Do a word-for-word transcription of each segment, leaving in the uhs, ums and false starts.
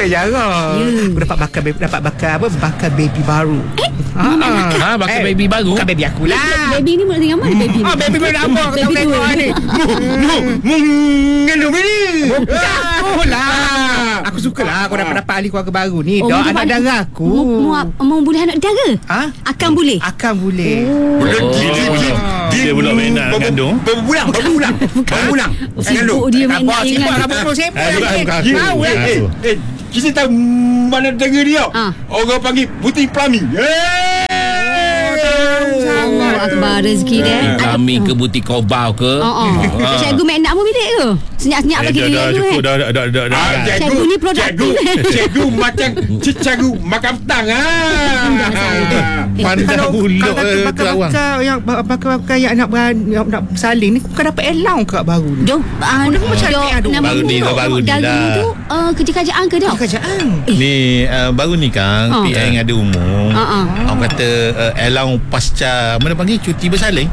nak jarang. Ya. Aku dapat bakal baby, dapat bakal apa? Bakal baby baru. Eh, Ha, Ha, bakal Eh, baby baru. Bukan baby aku lah. Baby ni mula dengan mana baby ni? Ah, baby baby apa? Kau Baby tengok tu. ni. Mengandung ini. Oh lah. Aku sukalah kau dapat dapat ahli keluarga baru ni. Oh, Dah mu anak dapat- dara aku. Mu, mu, mu boleh anak dara? Ha? Akan boleh? Akan boleh. Dia Oh. dia dia Dia pula minat nak kandung. Berapa bulan? Berapa bulan? Berapa bulan? Sibuk dia main nak Sibuk ingat. rambut tu sibuk. Eh, bukan, lagi. bukan aku. Ya, Tahu eh, eh. eh, eh, kita tahu mana negara dia. Ah. Orang panggil putih plumbing. Eh. Allah Akbar rezeki dia. Kami ke butik kobau ke? Oh, oh. Ah. Cikgu make nak mu bilik ke? Senyap-senyap Eh, bagi dah, dia dah tu cukup eh. dah dah dah dah. dah. Ah, Cikgu ni produktif. Cikgu, cikgu macam cikgu makan petang ah. Eh, Pandai Kalau huluk kalau eh, bakal terawang. bakal yang bakal bakal yang nak beran- yang nak saling ni kau dapat allowance kat baru ni. Jom ah, Dia macam jom, ni, aduh. nama Baru ni mu, lah, baru ni daging lah. tu uh, kerja-kerjaan ke dah? Kerjaan. Ni uh, baru ni Kang, Ah. P M ada umum. Ah, ah. Orang kata uh, allowance pasca mana panggil cuti bersalin.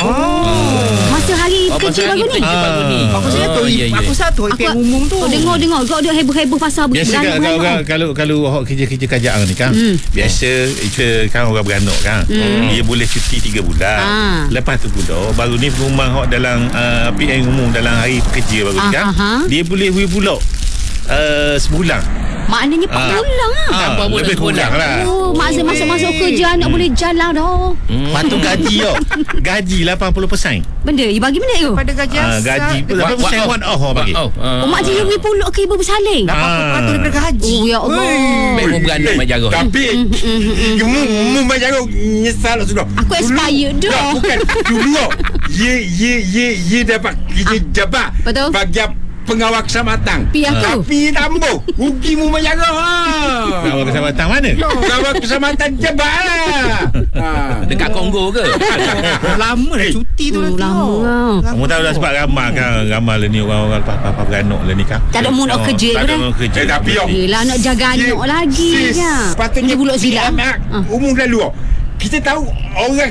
Masa hari Oh, kerja pasal baru hari ni. kerja baru ni. Aku saya tu Oh, ya, ya. aku satu P M umum tu. Oh, dengar-dengar kau dia heboh-heboh pasal Biasa kan kalau, kalau kalau kalau orang kerja-kerja kerajaan ni kan, Hmm. biasa itu kan orang beranak kan. Dia boleh cuti tiga bulan. Ah. Lepas tu pula baru ni pengumuman hak dalam uh, P M umum dalam hari pekerja baru ni Ah, kan. aha. Dia boleh we pula uh, sebulan. Maknanya empat Ah. bulan lah. Ah, Tambah bulan lebih sebulan. kurang lah. Oh, masa masuk-masuk kerja nak boleh jalan dah. Lepas tu gaji tau. Gaji lapan puluh peratus. Benda, you bagi benda tu? Pada gaji Ah, asal. gaji dekat- lapan puluh persen one off orang bagi. Oh, Oh, mak dia beri puluk ke ibu bersalin? lapan puluh peratus daripada gaji. Oh, ya Allah. baik mu beranak Eh, mai jarah. Tapi Mu Mu Majarah nyesal lah sudah. Aku expired Dulu- dah. dah, Bukan Dulu Ye Ye Ye Ye dapat kerja jabat betul. bagian pengawal kecamatan. Pi aku. Tapi tambah rugi Mu Majarah. Awak kesempatan mana? Pengawal kecamatan jabat lah. Ha. Dekat Kongo ke? Lama dah cuti tu Oh, nanti. lama lah. Kamu tahu dah sebab ramai kan, ramai lah ni orang-orang lepas-lepas beranak lah ni kan. Tak ada mood nak Oh, kerja tak ke ada dah? mood kerja. Eh, tapi, oh. Yelah nak jaga anak lagi Sis, ya. Patutnya Dia pulak silap. P M ah, Ah. umum lalu oh. Kita tahu orang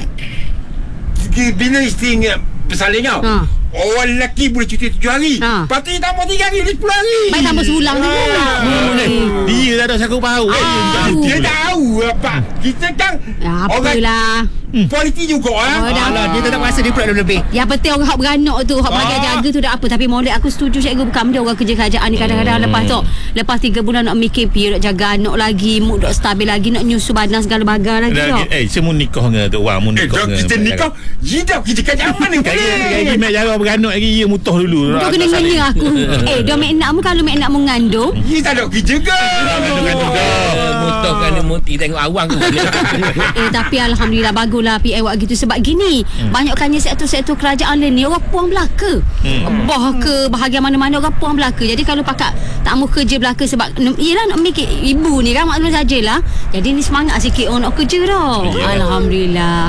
bila isteri bersalin tau. Ha. Orang lelaki boleh cuti tujuh hari. Ha. Patutnya tambah tiga hari, dia sepuluh hari. Baik tambah sebulan tu pula. Boleh. Dia dah ada sanggup bau. Ah. Dia tahu apa. Kita kan orang Apalah. politik juga Oh, ah. dah. Alah, dia tak rasa dia pula lebih. Yang penting orang hak beranak tu, hak bahagian Ah. jaga tu dah apa. Tapi molek aku setuju cikgu, bukan benda orang kerja kerajaan ni kadang-kadang lepas tu. Lepas tiga bulan nak mikir pi nak jaga anak lagi, mood nak stabil lagi, nak nyusu badan segala bagai lagi tau. Eh, semua nikah dengan tu orang, mu Eh, nikah dah dengan. kita nikah, hidup kita kat zaman ni Kaya boleh. kaya mek jarang beranak lagi ia mutuh dulu. Dia kena ngenya aku. Eh, dia mek nak mu kalau mek nak mengandung. Ini tak ada kerja ke? Kandung-kandung dah. Motor kan muti tengok awang tu. Eh tapi alhamdulillah baguslah P M buat gitu sebab gini hmm. banyakkannya sektor-sektor kerajaan lain ni orang puang belaka. Hmm. Bah ke bahagian mana-mana orang puang belaka. Jadi kalau pakak tak mau kerja belaka sebab yelah nak mikir ibu ni kan maklum sajalah. Jadi ni semangat sikit orang nak kerja dah. Ya. Alhamdulillah.